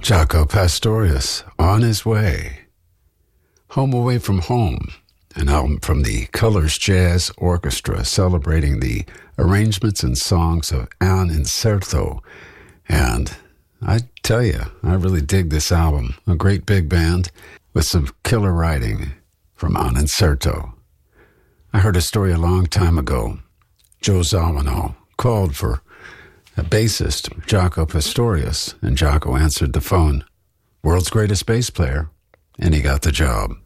Jaco Pastorius, On His Way. Home Away from Home, an album from the Colors Jazz Orchestra celebrating the arrangements and songs of An Incerto. And I tell you, I really dig this album. A great big band with some killer writing from An Incerto. I heard a story a long time ago. Joe Zawinul called for a bassist, Jaco Pastorius, and Jaco answered the phone. World's greatest bass player, and he got the job.